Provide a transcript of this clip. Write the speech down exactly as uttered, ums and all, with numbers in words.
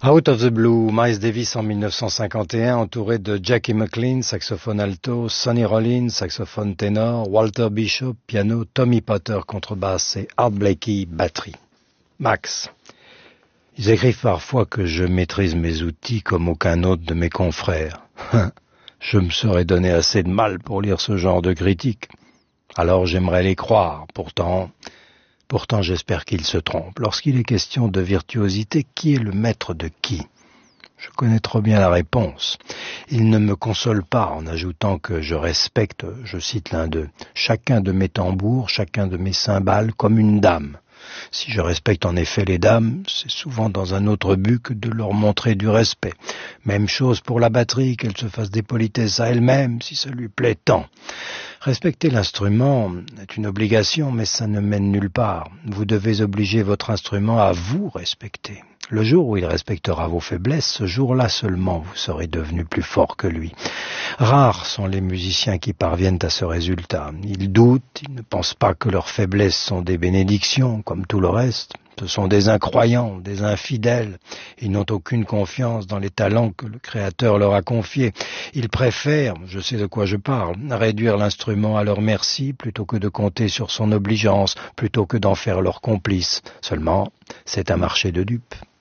Out of the Blue, Miles Davis en mille neuf cent cinquante et un, entouré de Jackie McLean, saxophone alto, Sonny Rollins, saxophone ténor, Walter Bishop, piano, Tommy Potter, contrebasse et Art Blakey, batterie. Max. Ils écrivent parfois que je maîtrise mes outils comme aucun autre de mes confrères. Je me serais donné assez de mal pour lire ce genre de critiques. Alors j'aimerais les croire, pourtant... Pourtant, j'espère qu'il se trompe. Lorsqu'il est question de virtuosité, qui est le maître de qui ? Je connais trop bien la réponse. Il ne me console pas en ajoutant que je respecte, je cite l'un d'eux, chacun de mes tambours, chacun de mes cymbales comme une dame. Si je respecte en effet les dames, c'est souvent dans un autre but que de leur montrer du respect. Même chose pour la batterie, qu'elle se fasse des politesses à elle-même, si ça lui plaît tant. Respecter l'instrument est une obligation, mais ça ne mène nulle part. Vous devez obliger votre instrument à vous respecter. Le jour où il respectera vos faiblesses, ce jour-là seulement vous serez devenu plus fort que lui. Rares sont les musiciens qui parviennent à ce résultat. Ils doutent, ils ne pensent pas que leurs faiblesses sont des bénédictions, comme tout le reste. Ce sont des incroyants, des infidèles. Ils n'ont aucune confiance dans les talents que le Créateur leur a confiés. Ils préfèrent, je sais de quoi je parle, réduire l'instrument à leur merci plutôt que de compter sur son obligeance, plutôt que d'en faire leur complice. Seulement, c'est un marché de dupes.